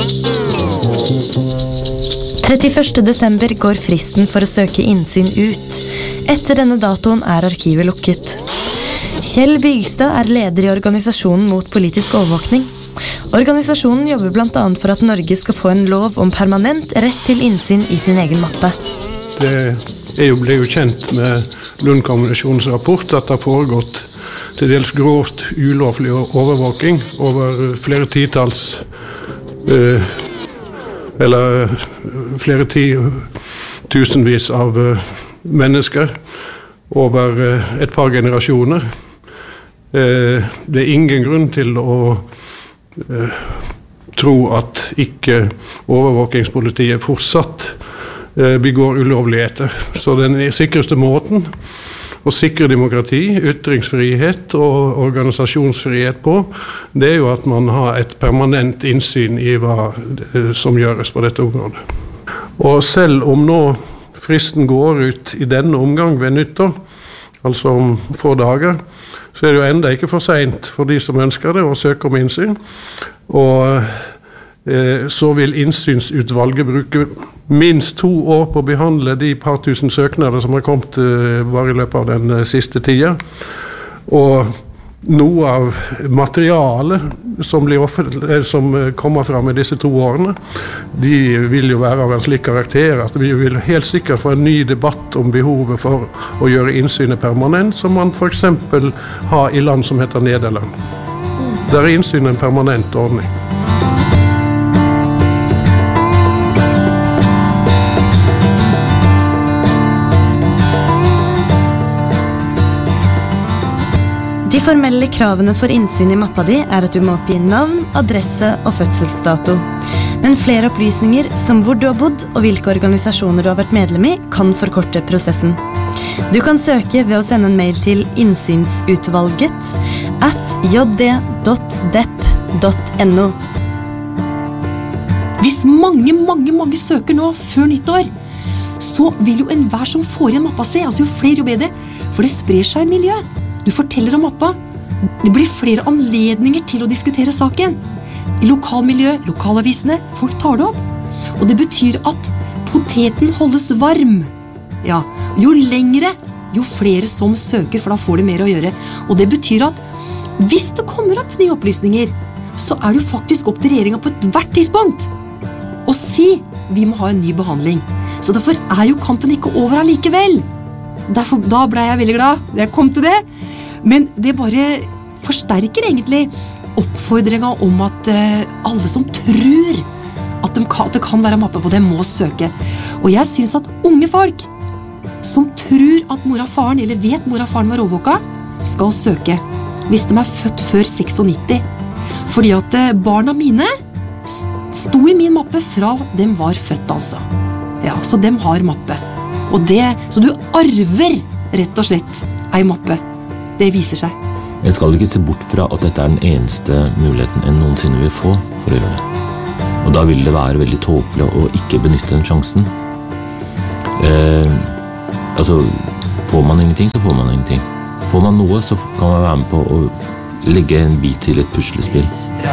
31. desember går fristen for å søke innsyn ut. Etter denne datoen arkivet lukket. Kjell Bygstad leder I organisasjonen mot politisk overvåkning. Organisasjonen jobber blant annet for at Norge skal få en lov om permanent rett til innsyn I sin egen mappe. Det ble jo kjent med Lund-kommisjonens rapport at det har foregått til dels grovt ulovlig overvåking over flere titalls eller flere tusenvis av mennesker over et par generasjoner. Det ingen grunn til å tro at ikke overvåkingspolitiet fortsatt begår ulovligheter. Så den sikreste måten å sikre demokrati, ytringsfrihet og organisasjonsfrihet på, det jo at man har et permanent innsyn I hva som gjøres på dette området. Og selv om nå fristen går ut I denne omgang ved nyttår, altså om få dager, så det jo enda ikke for sent for de som ønsker det å søke om innsyn. Og så vil innsynsutvalget bruke minst 2 år på å behandle de par tusen søknader som har kommet bare I løpet av den siste tiden. Og noe av materialet som kommer fram I disse 2 årene, de vil jo være av en slik karakter at vi vil helt sikkert få en ny debatt om behovet for å gjøre innsynet permanent, som man for eksempel har I land som heter Nederland. Der innsyn en permanent ordning. De formelle kravene for innsyn I mappa di at du må oppgi navn, adresse og fødselsdato. Men flere opplysninger, som hvor du har bodd og hvilke organisasjoner du har vært medlem I, kan forkorte prosessen. Du kan søke ved å sende en mail til innsynsutvalget@jd.dep.no. Hvis mange søker nå før nyttår, så vil jo enhver som får igjen mappa si, altså jo flere jo bedre, for det sprer seg I miljøet. Du forteller om mappa. Det blir flere anledninger til å diskutere saken. I lokalmiljø, lokalavisene, folk tar det opp. Og det betyr at poteten holdes varm. Ja, jo lengre, jo flere som søker, for da får det mer å gjøre. Og det betyr at hvis det kommer opp nye opplysninger, så det jo faktisk opp til regjeringen på hvert tidspunkt å si, vi må ha en ny behandling. Så derfor jo kampen ikke over allikevel. Derfor, da ble jeg veldig glad jeg kom til det. Men det bare forsterker egentlig oppfordringen om at alle som tror at det kan være mappe på det, må søke. Og jeg synes at unge folk som tror at mor og faren, eller vet mor og faren var overvåka, skal søke. Hvis de født før 96. Fordi at barna mine sto I min mappe fra de var født, altså. Ja, så de har mappe. Og det, så du arver rett og slett en mappe. Det viser seg. Jeg skal ikke se bort fra at dette den eneste muligheten en noensinne vil få for å gjøre det. Og da vil det være veldig tåpelig å ikke benytte den sjansen. Altså, får man ingenting, så får man ingenting. Får man noe, så kan man være med på å legge en bit til et puslespill.